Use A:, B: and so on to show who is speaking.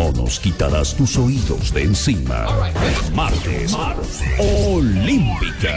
A: No nos quitarás tus oídos de encima. Martes Olímpica.